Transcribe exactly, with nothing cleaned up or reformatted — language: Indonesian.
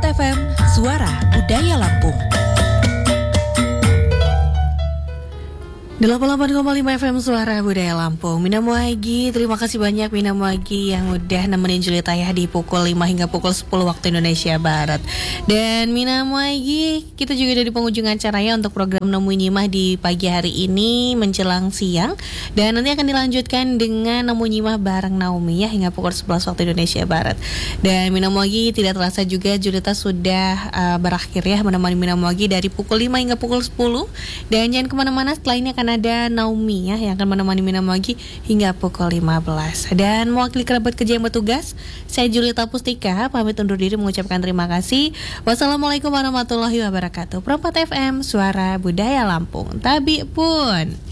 F M, Suara Budaya Lampung. delapan puluh delapan koma lima F M Suara Budaya Lampung. Mina Muagi, terima kasih banyak Mina Muagi yang udah nemenin Juli Tayah di pukul lima hingga pukul sepuluh waktu Indonesia Barat. Dan Mina Muagi, kita juga dari penghujung acara ya untuk program Nemu Nyimah di pagi hari ini menjelang siang. Dan nanti akan dilanjutkan dengan Nemu Nyimah bareng Naomi ya hingga pukul sebelas waktu Indonesia Barat. Dan Mina Muagi tidak terasa juga Julita sudah uh, berakhir ya menemani Mina Muagi dari pukul lima hingga pukul sepuluh. Dan jangan kemana-mana, setelah ini akan ada Naomi ya yang akan menemani Mina Muagi hingga pukul lima belas. Dan mewakili kerabat kerja yang bertugas, saya Julita Pustika pamit undur diri mengucapkan terima kasih. Wassalamualaikum warahmatullahi wabarakatuh. Perempat F M Suara Budaya Lampung. Tabi pun.